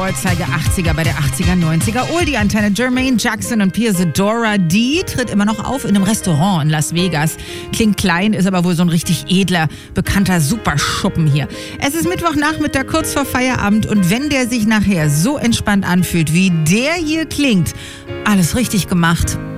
Vorzeige 80er bei der 80er, 90er Oldie-Antenne. Jermaine Jackson und Piers Dora D tritt immer noch auf in einem Restaurant in Las Vegas. Klingt klein, ist aber wohl so ein richtig edler, bekannter Superschuppen hier. Es ist Mittwochnachmittag, kurz vor Feierabend, und wenn der sich nachher so entspannt anfühlt, wie der hier klingt, alles richtig gemacht.